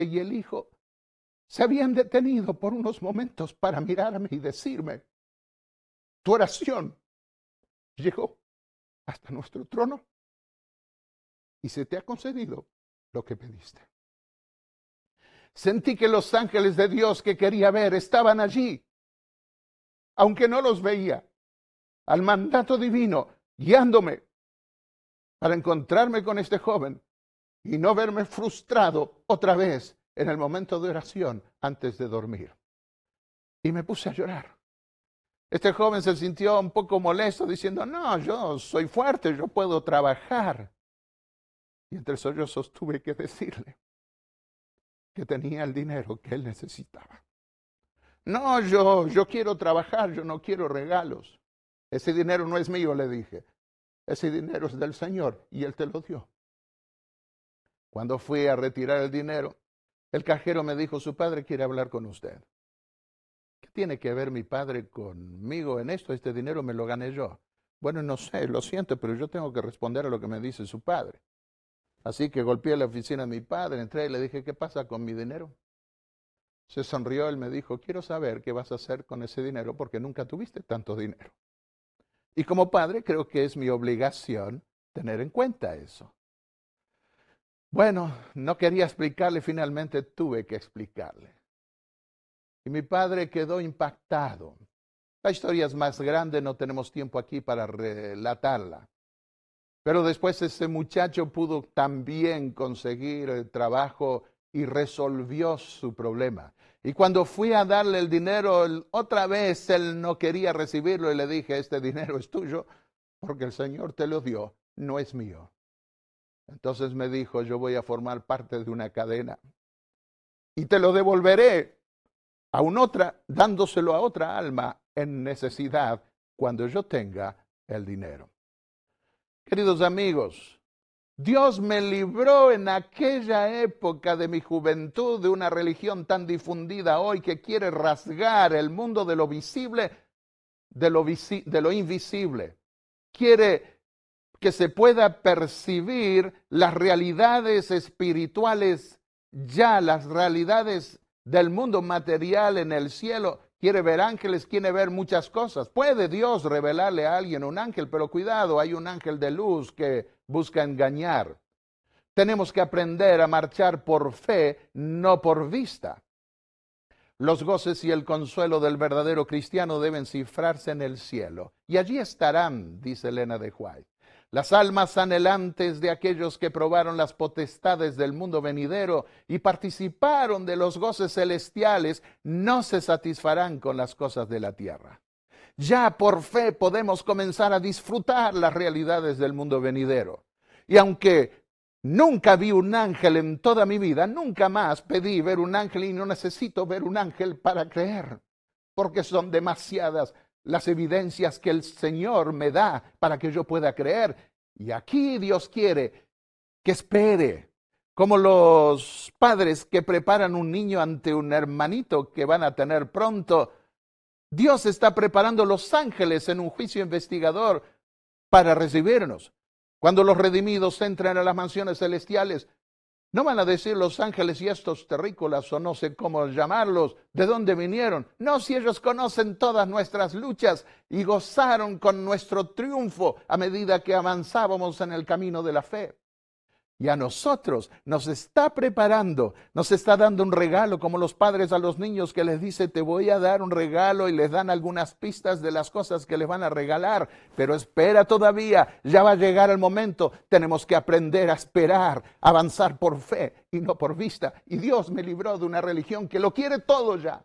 y el hijo se habían detenido por unos momentos para mirarme y decirme, tu oración llegó hasta nuestro trono y se te ha concedido lo que pediste. Sentí que los ángeles de Dios que quería ver estaban allí, aunque no los veía, al mandato divino, guiándome para encontrarme con este joven y no verme frustrado otra vez en el momento de oración antes de dormir. Y me puse a llorar. Este joven se sintió un poco molesto diciendo, no, yo soy fuerte, yo puedo trabajar. Y entre sollozos tuve que decirle que tenía el dinero que él necesitaba. No, yo quiero trabajar, yo no quiero regalos. Ese dinero no es mío, le dije. Ese dinero es del Señor y Él te lo dio. Cuando fui a retirar el dinero, el cajero me dijo, su padre quiere hablar con usted. ¿Qué tiene que ver mi padre conmigo en esto? Este dinero me lo gané yo. Bueno, no sé, lo siento, pero yo tengo que responder a lo que me dice su padre. Así que golpeé la oficina de mi padre, entré y le dije, ¿qué pasa con mi dinero? Se sonrió, él me dijo, quiero saber qué vas a hacer con ese dinero porque nunca tuviste tanto dinero. Y como padre creo que es mi obligación tener en cuenta eso. Bueno, no quería explicarle, finalmente tuve que explicarle. Y mi padre quedó impactado. La historia es más grande, no tenemos tiempo aquí para relatarla. Pero después ese muchacho pudo también conseguir el trabajo y resolvió su problema. Y cuando fui a darle el dinero, otra vez él no quería recibirlo y le dije, este dinero es tuyo porque el Señor te lo dio, no es mío. Entonces me dijo, yo voy a formar parte de una cadena y te lo devolveré dándoselo a otra alma en necesidad cuando yo tenga el dinero. Queridos amigos, Dios me libró en aquella época de mi juventud de una religión tan difundida hoy que quiere rasgar el mundo de lo visible, de lo invisible. Quiere que se pueda percibir las realidades espirituales ya, las realidades del mundo material en el cielo. Quiere ver ángeles, quiere ver muchas cosas. Puede Dios revelarle a alguien un ángel, pero cuidado, hay un ángel de luz que busca engañar. Tenemos que aprender a marchar por fe, no por vista. Los goces y el consuelo del verdadero cristiano deben cifrarse en el cielo. Y allí estarán, dice Elena de White, las almas anhelantes de aquellos que probaron las potestades del mundo venidero y participaron de los goces celestiales, no se satisfarán con las cosas de la tierra. Ya por fe podemos comenzar a disfrutar las realidades del mundo venidero. Y aunque nunca vi un ángel en toda mi vida, nunca más pedí ver un ángel y no necesito ver un ángel para creer, porque son demasiadas las evidencias que el Señor me da para que yo pueda creer. Y aquí Dios quiere que espere, como los padres que preparan un niño ante un hermanito que van a tener pronto. Dios está preparando los ángeles en un juicio investigador para recibirnos. Cuando los redimidos entren a las mansiones celestiales, no van a decir los ángeles y estos terrícolas o no sé cómo llamarlos, ¿de dónde vinieron? No, si ellos conocen todas nuestras luchas y gozaron con nuestro triunfo a medida que avanzábamos en el camino de la fe. Y a nosotros nos está preparando, nos está dando un regalo, como los padres a los niños que les dice, te voy a dar un regalo y les dan algunas pistas de las cosas que les van a regalar. Pero espera todavía, ya va a llegar el momento. Tenemos que aprender a esperar, avanzar por fe y no por vista. Y Dios me libró de una religión que lo quiere todo ya.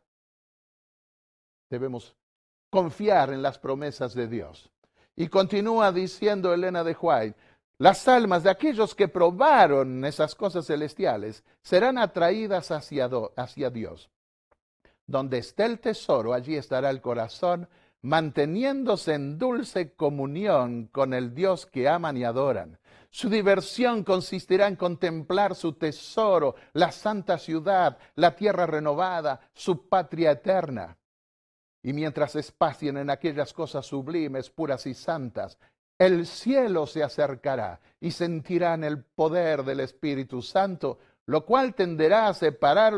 Debemos confiar en las promesas de Dios. Y continúa diciendo Elena de White, las almas de aquellos que probaron esas cosas celestiales serán atraídas hacia Dios. Donde esté el tesoro, allí estará el corazón, manteniéndose en dulce comunión con el Dios que aman y adoran. Su diversión consistirá en contemplar su tesoro, la santa ciudad, la tierra renovada, su patria eterna. Y mientras espacien en aquellas cosas sublimes, puras y santas, el cielo se acercará y sentirán el poder del Espíritu Santo, lo cual tenderá a separar